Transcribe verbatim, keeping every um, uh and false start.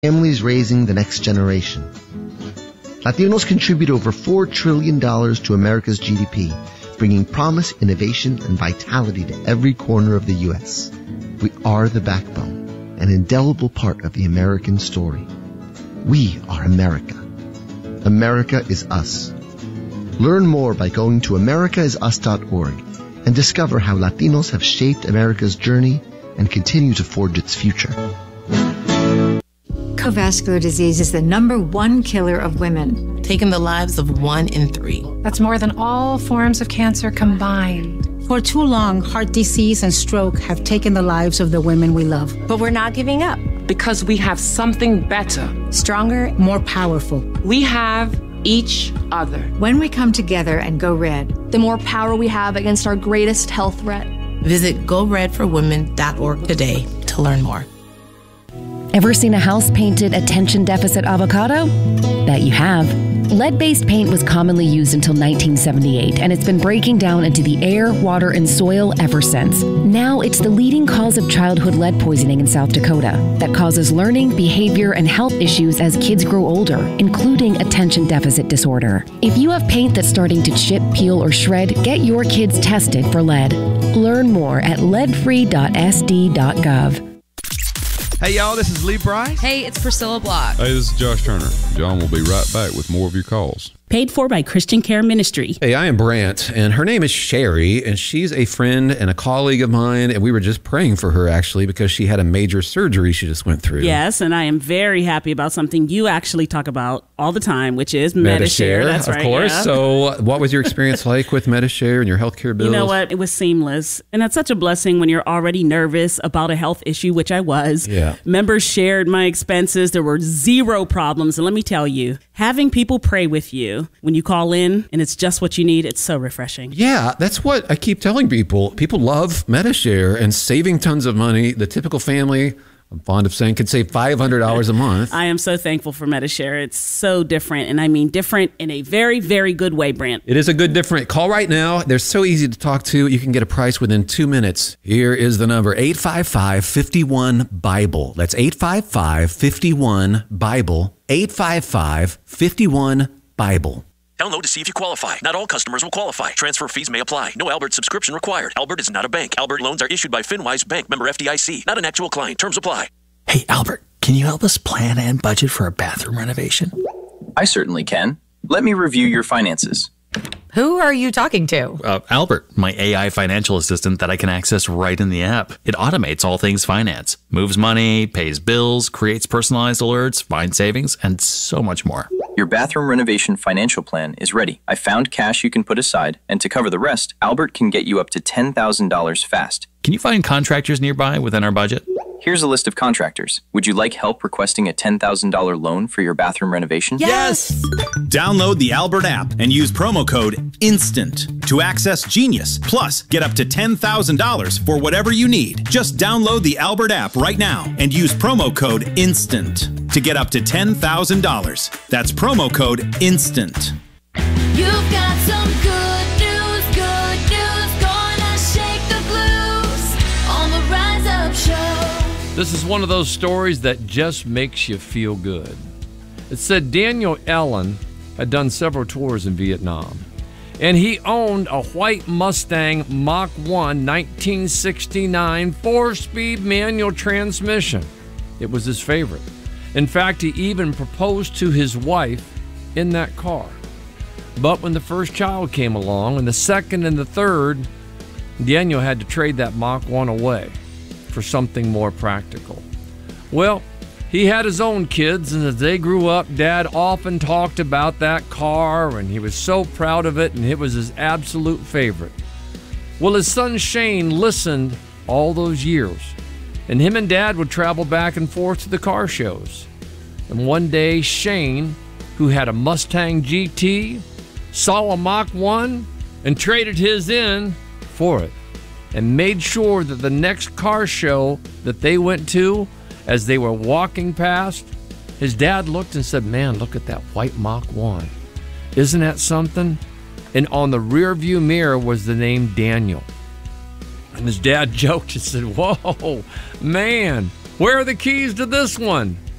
families raising the next generation. Latinos contribute over four trillion dollars to America's G D P, bringing promise, innovation, and vitality to every corner of the U S. We are the backbone, an indelible part of the American story. We are America. America is us. Learn more by going to america is us dot org and discover how Latinos have shaped America's journey and continue to forge its future. Cardiovascular disease is the number one killer of women, taking the lives of one in three. That's more than all forms of cancer combined. For too long, heart disease and stroke have taken the lives of the women we love. But we're not giving up. Because we have something better, stronger, more powerful. We have each other. When we come together and go red, the more power we have against our greatest health threat. Visit go red for women dot org today to learn more. Ever seen a house painted attention deficit avocado? Bet you have. Lead-based paint was commonly used until nineteen seventy-eight, and it's been breaking down into the air, water, and soil ever since. Now it's the leading cause of childhood lead poisoning in South Dakota that causes learning, behavior, and health issues as kids grow older, including attention deficit disorder. If you have paint that's starting to chip, peel, or shred, get your kids tested for lead. Learn more at lead free dot s d dot gov. Hey, y'all, this is Lee Bryce. Hey, it's Priscilla Block. Hey, this is Josh Turner. John will be right back with more of your calls. Paid for by Christian Care Ministry. Hey, I am Brant, and her name is Sherry, and she's a friend and a colleague of mine, and we were just praying for her, actually, because she had a major surgery she just went through. Yes, and I am very happy about something you actually talk about all the time, which is Medi-Share. That's of right, course. yeah. So what was your experience like with Medi-Share and your healthcare bills? You know what? It was seamless, and that's such a blessing when you're already nervous about a health issue, which I was. Yeah. Members shared my expenses. There were zero problems, and let me tell you, having people pray with you when you call in and it's just what you need, it's so refreshing. Yeah, that's what I keep telling people. People love Medi-Share and saving tons of money. The typical family, I'm fond of saying, could save five hundred dollars a month. I am so thankful for Medi-Share. It's so different, and I mean different in a very, very good way, Brant. It is a good different. Call right now. They're so easy to talk to. You can get a price within two minutes. Here is the number, eight five five, five one, BIBLE. That's eight five five, five one, BIBLE. eight five five, five one, BIBLE. Download to see if you qualify. Not all customers will qualify. Transfer fees may apply. No Albert subscription required. Albert is not a bank. Albert loans are issued by FinWise Bank, member F D I C. Not an actual client. Terms apply. Hey, Albert, can you help us plan and budget for a bathroom renovation? I certainly can. Let me review your finances. Who are you talking to? Uh, Albert, my A I financial assistant that I can access right in the app. It automates all things finance, moves money, pays bills, creates personalized alerts, finds savings, and so much more. Your bathroom renovation financial plan is ready. I found cash you can put aside, and to cover the rest, Albert can get you up to ten thousand dollars fast. Can you find contractors nearby within our budget? Here's a list of contractors. Would you like help requesting a ten thousand dollars loan for your bathroom renovation? Yes! Download the Albert app and use promo code INSTANT to access Genius. Plus, get up to ten thousand dollars for whatever you need. Just download the Albert app right now and use promo code INSTANT to get up to ten thousand dollars. That's promo code INSTANT. You've got some good news, good news, gonna shake the blues on the Rise Up Show. This is one of those stories that just makes you feel good. It said Daniel Allen had done several tours in Vietnam, and he owned a white Mustang Mach one nineteen sixty-nine four-speed manual transmission. It was his favorite. In fact, he even proposed to his wife in that car. But when the first child came along, and the second and the third, Daniel had to trade that Mach one away for something more practical. Well, he had his own kids, and as they grew up, Dad often talked about that car, and he was so proud of it, and it was his absolute favorite. Well, his son Shane listened all those years, and him and Dad would travel back and forth to the car shows. And one day, Shane, who had a Mustang G T, saw a Mach one and traded his in for it, and made sure that the next car show that they went to, as they were walking past, his dad looked and said, "Man, look at that white Mach one. Isn't that something?" And on the rear view mirror was the name Daniel. And his dad joked and said, "Whoa, man, where are the keys to this one?"